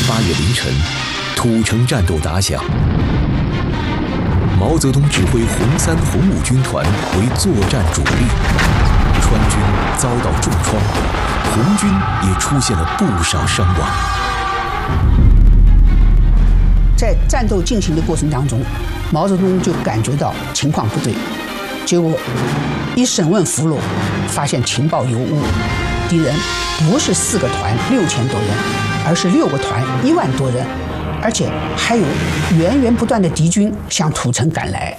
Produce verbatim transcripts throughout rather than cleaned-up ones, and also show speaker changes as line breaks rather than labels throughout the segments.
十八日凌晨，土城战斗打响。毛泽东指挥红三、红五军团为作战主力，川军遭到重创，红军也出现了不少伤亡。
在战斗进行的过程当中，毛泽东就感觉到情况不对，结果一审问俘虏，发现情报有误，敌人不是四个团六千多人，而是六个团一万多人，而且还有源源不断的敌军向土城赶来。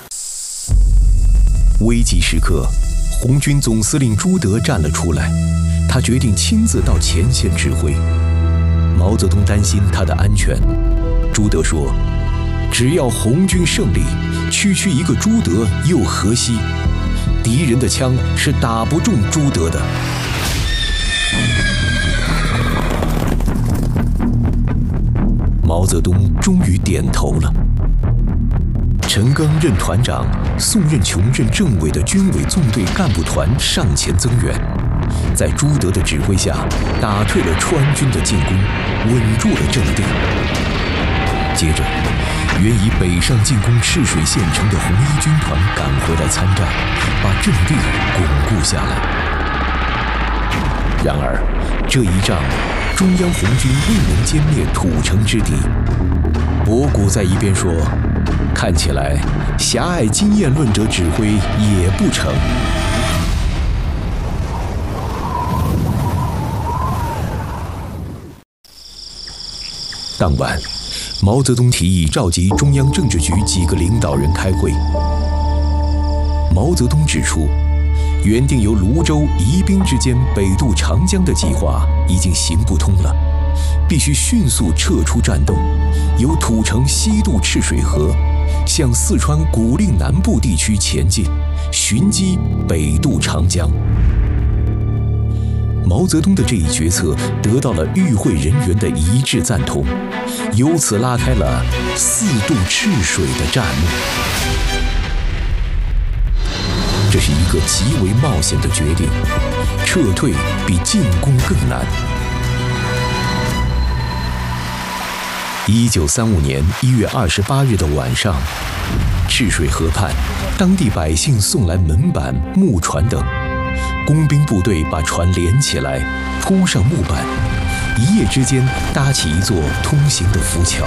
危急时刻，红军总司令朱德站了出来，他决定亲自到前线指挥。毛泽东担心他的安全，朱德说：“只要红军胜利，区区一个朱德又何惜？敌人的枪是打不中朱德的。”毛泽东终于点头了。陈赓任团长，宋任穷任政委的军委纵队干部团上前增援，在朱德的指挥下，打退了川军的进攻，稳住了阵地。接着，原已北上进攻赤水县城的红一军团赶回来参战，把阵地巩固下来。然而，这一仗，中央红军未能歼灭土城之敌。博古在一边说：“看起来，狭隘经验论者指挥也不成。”当晚，毛泽东提议召集中央政治局几个领导人开会。毛泽东指出，原定由泸州、宜宾之间北渡长江的计划已经行不通了，必须迅速撤出战斗，由土城西渡赤水河，向四川古蔺南部地区前进，寻机北渡长江。毛泽东的这一决策得到了与会人员的一致赞同，由此拉开了四渡赤水的战幕。这是一个极为冒险的决定，撤退比进攻更难。一九三五年一月二十八日的晚上，赤水河畔，当地百姓送来门板、木船等，工兵部队把船连起来，铺上木板，一夜之间搭起一座通行的浮桥。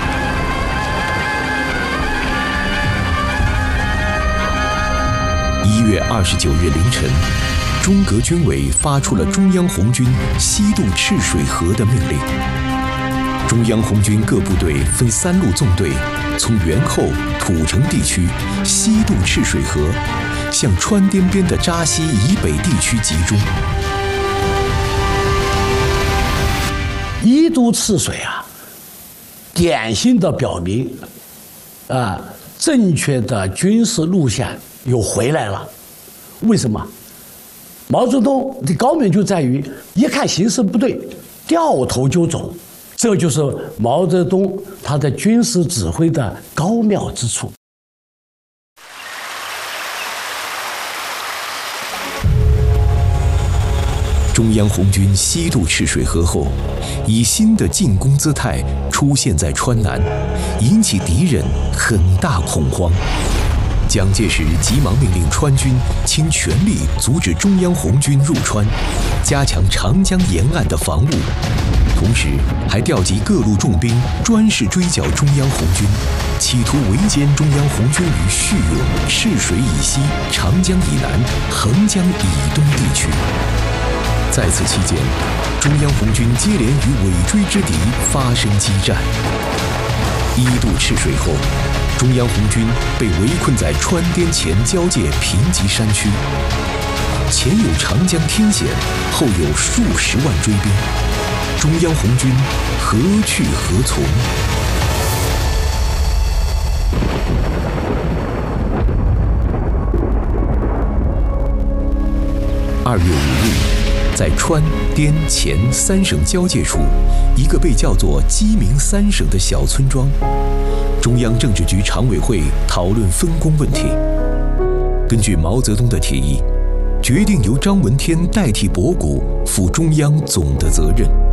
一月二十九日凌晨，中革军委发出了中央红军西渡赤水河的命令。中央红军各部队分三路纵队，从元后、土城地区西渡赤水河，向川滇边的扎西以北地区集中。
一渡赤水啊，典型的表明，啊，正确的军事路线又回来了。为什么？毛泽东的高明就在于一看形势不对，掉头就走，这就是毛泽东他的军事指挥的高妙之处。
中央红军西渡赤水河后，以新的进攻姿态出现在川南，引起敌人很大恐慌。蒋介石急忙命令川军倾全力阻止中央红军入川，加强长江沿岸的防务，同时还调集各路重兵专事追剿中央红军，企图围歼中央红军于叙永、赤水以西、长江以南、横江以东地区。在此期间，中央红军接连与尾追之敌发生激战。一渡赤水后，中央红军被围困在川滇黔交界贫瘠山区，前有长江天险，后有数十万追兵，中央红军何去何从？二月五日，在川滇黔三省交界处，一个被叫做鸡鸣三省的小村庄，中央政治局常委会讨论分工问题。根据毛泽东的提议，决定由张闻天代替博古负中央总的责任。